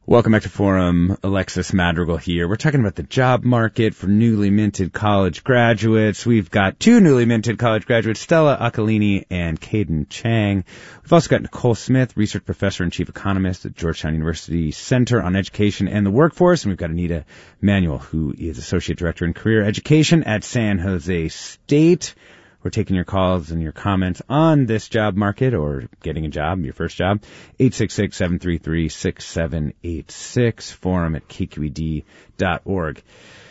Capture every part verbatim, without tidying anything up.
Welcome back to Forum. Alexis Madrigal here. We're talking about the job market for newly minted college graduates. We've got two newly minted college graduates, Stella Acalini and Caden Chang. We've also got Nicole Smith, research professor and chief economist at Georgetown University Center on Education and the Workforce. And we've got Anita Manuel, who is associate director in career education at San Jose State. We're taking your calls and your comments on this job market or getting a job, your first job. eight six six, seven three three, six seven eight six, forum at k q e d dot org.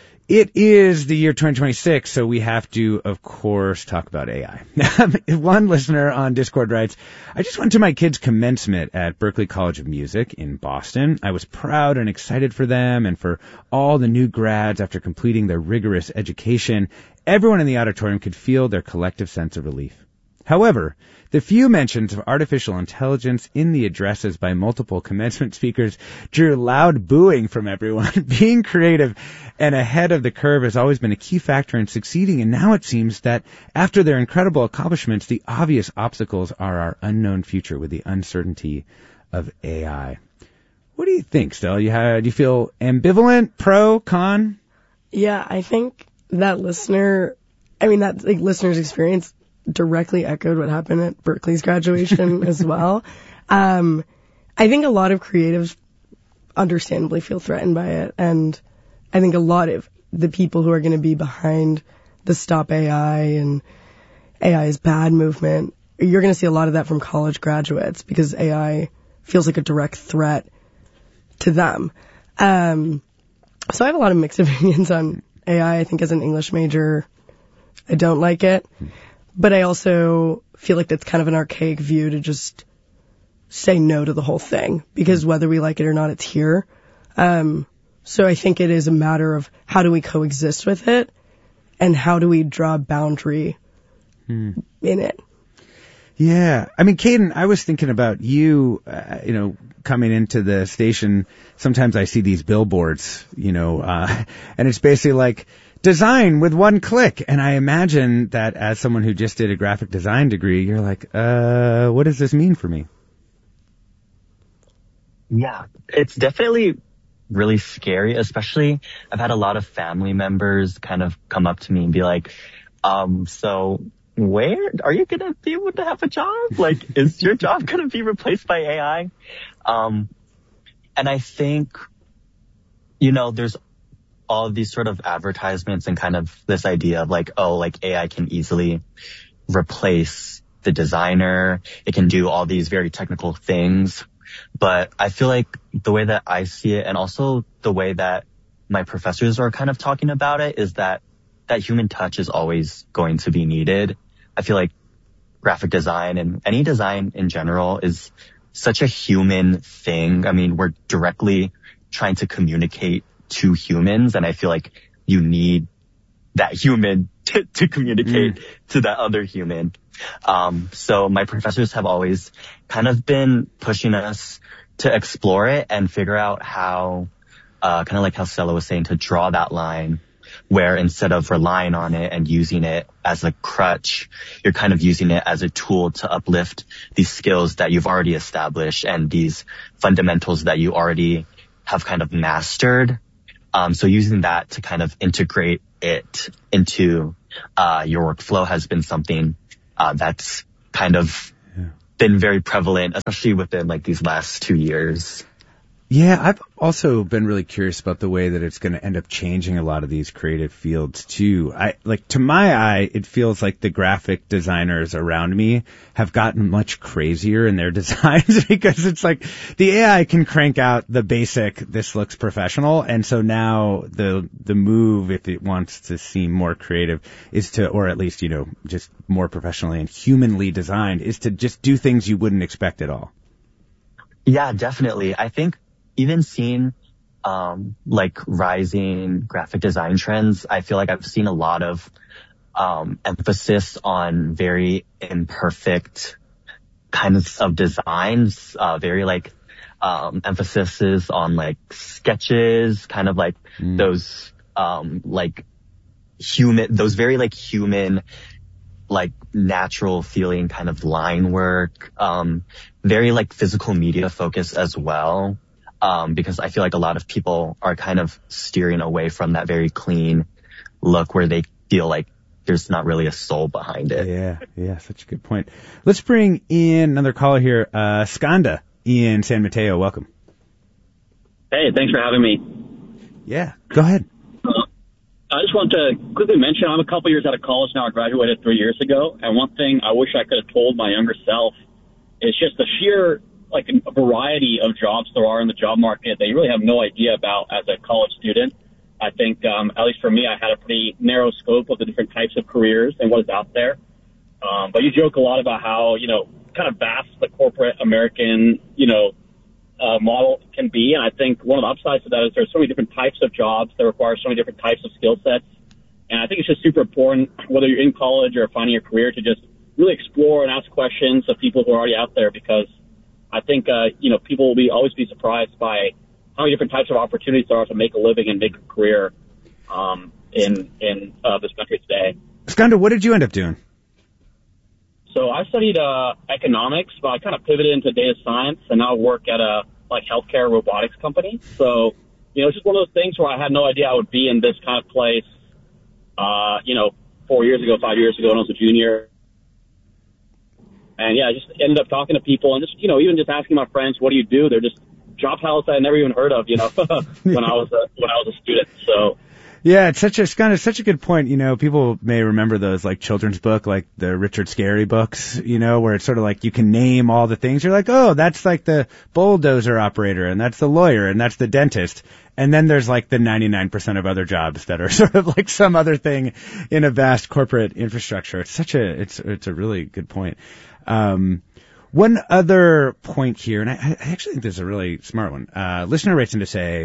It is the year twenty twenty-six, so we have to, of course, talk about A I. One listener on Discord writes, I just went to my kids' commencement at Berklee College of Music in Boston. I was proud and excited for them and for all the new grads after completing their rigorous education. Everyone in the auditorium could feel their collective sense of relief. However, the few mentions of artificial intelligence in the addresses by multiple commencement speakers drew loud booing from everyone. Being creative and ahead of the curve has always been a key factor in succeeding, and now it seems that after their incredible accomplishments, the obvious obstacles are our unknown future with the uncertainty of A I. What do you think, Stella? You have, do you feel ambivalent, pro, con? Yeah, I think that listener, I mean, that like, listener's experience directly echoed what happened at Berklee's graduation as well. Um, I think a lot of creatives understandably feel threatened by it. And I think a lot of the people who are going to be behind the Stop A I and A I is bad movement, you're going to see a lot of that from college graduates because A I feels like a direct threat to them. Um, so I have a lot of mixed opinions on A I. I think as an English major, I don't like it. But I also feel like that's kind of an archaic view to just say no to the whole thing, because whether we like it or not, it's here. Um, so I think it is a matter of how do we coexist with it and how do we draw a boundary hmm. in it. Yeah. I mean, Caden, I was thinking about you, uh, you know, coming into the station. Sometimes I see these billboards, you know, uh, and it's basically like, design with one click. And I imagine that as someone who just did a graphic design degree, you're like, uh, what does this mean for me? Yeah, it's definitely really scary, especially I've had a lot of family members kind of come up to me and be like, um, so where are you going to be able to have a job? Like, is your job going to be replaced by A I? Um, and I think, you know, there's all of these sort of advertisements and kind of this idea of like, oh, like A I can easily replace the designer. It can do all these very technical things. But I feel like the way that I see it and also the way that my professors are kind of talking about it is that that human touch is always going to be needed. I feel like graphic design and any design in general is such a human thing. I mean, we're directly trying to communicate to humans, and I feel like you need that human to, to communicate mm. to that other human. Um, so my professors have always kind of been pushing us to explore it and figure out how, uh, kind of like how Stella was saying, to draw that line where instead of relying on it and using it as a crutch, you're kind of using it as a tool to uplift these skills that you've already established and these fundamentals that you already have kind of mastered. Um, so using that to kind of integrate it into uh, your workflow has been something uh, that's kind of yeah. been very prevalent, especially within like these last two years. Yeah, I've also been really curious about the way that it's going to end up changing a lot of these creative fields too. I like to my eye, it feels like the graphic designers around me have gotten much crazier in their designs because it's like the A I can crank out the basic, this looks professional. And so now the, the move, if it wants to seem more creative, is to, or at least, you know, just more professionally and humanly designed, is to just do things you wouldn't expect at all. Yeah, definitely. I think even seeing um like rising graphic design trends, I feel like I've seen a lot of um emphasis on very imperfect kinds of designs, uh very like um emphasis on like sketches, kind of like mm. those um like human those very like human like natural feeling kind of line work, um very like physical media focus as well. Um, because I feel like a lot of people are kind of steering away from that very clean look where they feel like there's not really a soul behind it. Yeah, yeah, such a good point. Let's bring in another caller here, uh, Skanda in San Mateo. Welcome. Hey, thanks for having me. Yeah, go ahead. Uh, I just want to quickly mention I'm a couple years out of college now. I graduated three years ago, and one thing I wish I could have told my younger self is just the sheer like a variety of jobs there are in the job market that you really have no idea about as a college student. I think, um, at least for me, I had a pretty narrow scope of the different types of careers and what is out there. Um, but you joke a lot about how, you know, kind of vast the corporate American, you know, uh, model can be. And I think one of the upsides to that is there's so many different types of jobs that require so many different types of skill sets. And I think it's just super important, whether you're in college or finding a career, to just really explore and ask questions of people who are already out there, because I think, uh, you know, people will be always be surprised by how many different types of opportunities there are to make a living and make a career um, in in uh, this country today. Skanda, what did you end up doing? So I studied uh, economics, but I kind of pivoted into data science, and now work at a like healthcare robotics company. So, you know, it's just one of those things where I had no idea I would be in this kind of place, uh, you know, four years ago, five years ago when I was a junior. And yeah, I just ended up talking to people and just, you know, even just asking my friends, what do you do? They're just job titles I had never even heard of, you know, when I was a, when I was a student. So. Yeah, it's such a, it's kind of such a good point. You know, people may remember those like children's book, like the Richard Scarry books, you know, where it's sort of like you can name all the things. You're like, oh, that's like the bulldozer operator, and that's the lawyer, and that's the dentist. And then there's like the ninety-nine percent of other jobs that are sort of like some other thing in a vast corporate infrastructure. It's such a, it's, it's a really good point. Um, one other point here, and I, I actually think this is a really smart one. Uh, listener writes in to say,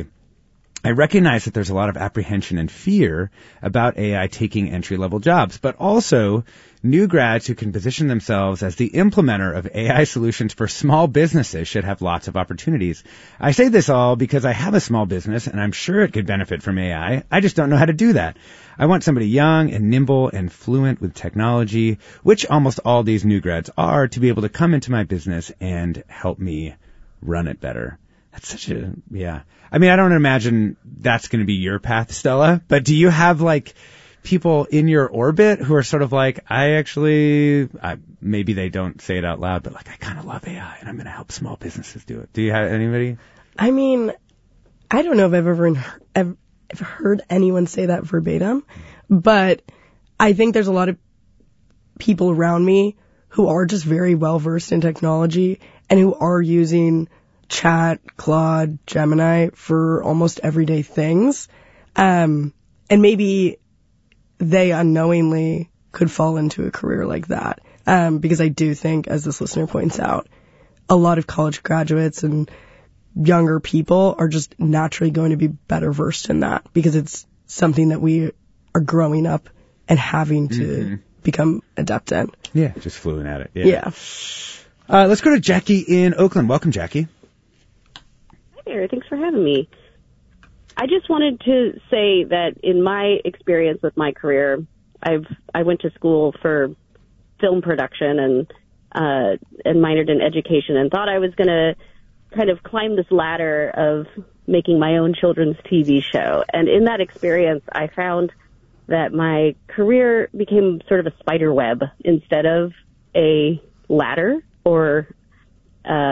I recognize that there's a lot of apprehension and fear about A I taking entry-level jobs, but also new grads who can position themselves as the implementer of A I solutions for small businesses should have lots of opportunities. I say this all because I have a small business and I'm sure it could benefit from A I. I just don't know how to do that. I want somebody young and nimble and fluent with technology, which almost all these new grads are, to be able to come into my business and help me run it better. That's such a, yeah. I mean, I don't imagine that's going to be your path, Stella, but do you have like people in your orbit who are sort of like, I actually, I, maybe they don't say it out loud, but like, I kind of love A I and I'm going to help small businesses do it. Do you have anybody? I mean, I don't know if I've ever, ever heard anyone say that verbatim, but I think there's a lot of people around me who are just very well versed in technology and who are using Chat, Claude, Gemini for almost everyday things. Um, and maybe they unknowingly could fall into a career like that. Um, because I do think, as this listener points out, a lot of college graduates and younger people are just naturally going to be better versed in that because it's something that we are growing up and having to mm-hmm. become adept in. Yeah, just fluent at it. Yeah. yeah. Uh, let's go to Jackie in Oakland. Welcome, Jackie. Here. Thanks for having me. I just wanted to say that in my experience with my career, I've I went to school for film production and uh, and minored in education and thought I was going to kind of climb this ladder of making my own children's T V show. And in that experience, I found that my career became sort of a spider web instead of a ladder or uh,